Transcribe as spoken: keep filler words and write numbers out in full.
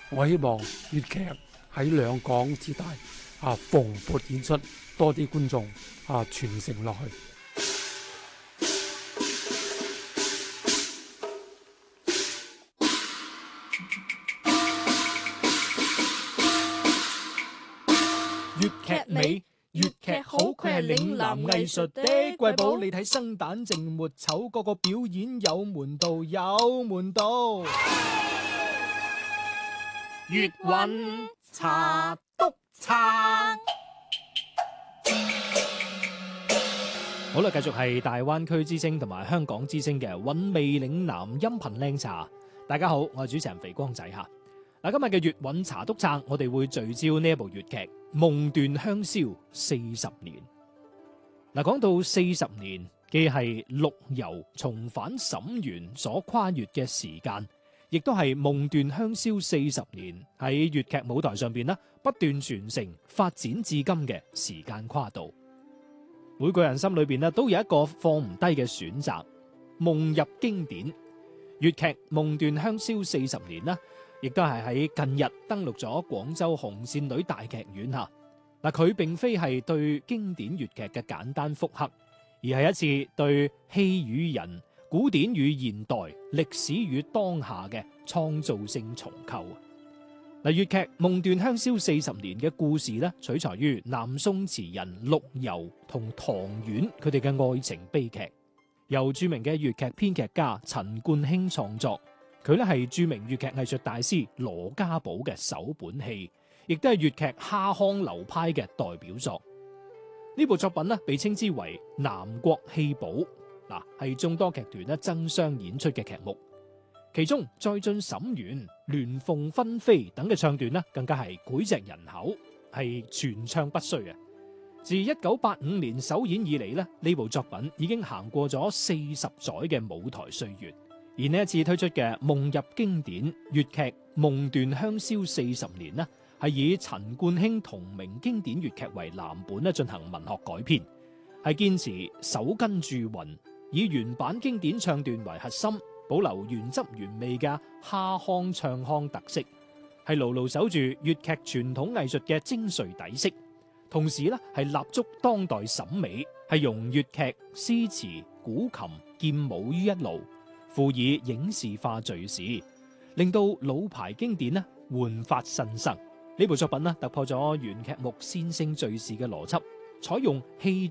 我希望粵劇喺兩港之大啊蓬勃演出，多啲觀眾啊傳承落去。 粵劇美，粵劇好，佢係嶺南藝術的瑰寶。你睇生旦淨末丑，個個表演有門道，有門道。 粵韻茶篤撐。 好啦，繼續係大灣區之聲同埋香港之聲嘅韻味嶺南音頻靚茶。大家好，我係主持人肥光仔吓。嗱，今日嘅粵韻茶篤撐，我哋會聚焦呢一部粵劇《夢斷香消四十年》。嗱，講到四十年，既係陸游重返沈園所跨越嘅時間，亦都係夢斷香消四十年喺粵劇舞台上邊呢不斷傳承發展至今嘅時間跨度。每個人心裏邊呢都有一個放唔低嘅選擇，夢入經典。粵劇《夢斷香消四十年》呢，亦都係喺近日登陸咗廣州紅線女大劇院吓。嗱，佢並非係對經典粵劇嘅簡單復刻，而係一次對戲與人、古典與現代、歷史與當下嘅創造性重構。嗱，粵劇《夢斷香消四十年》嘅故事咧，取材於南宋詞人陸游同唐婉佢哋嘅愛情悲劇，由著名嘅粵劇編劇家陳冠興創作。佢咧係著名粵劇藝術大師羅家寶嘅首本戲，亦都係粵劇蝦腔流派嘅代表作。呢部作品咧被稱之為南國戲寶，嗱係眾多劇團咧爭相演出嘅劇目。其中再進沈園、鸞鳳分飛等嘅唱段咧，更加係膾炙人口，係傳唱不衰嘅。自一九八五年首演以嚟咧，呢部作品已經行過咗四十載嘅舞台歲月。而呢一次推出嘅《夢入經典》粵劇《夢斷香消四十年》呢，係以陳冠興同名經典粵劇為藍本咧進行文學改編，係堅持手根鑄韻，以原版經典唱段為核心，保留原汁原味嘅蝦腔唱腔特色，係牢牢守住粵劇傳統藝術嘅精髓底色，同時咧係立足當代審美，係融粵劇、詩詞、古琴、劍舞於一爐，輔以影視化敘事，令到老牌經典呢煥發新生。呢部作品呢突破咗原劇目先聲敘事嘅邏輯，採用戲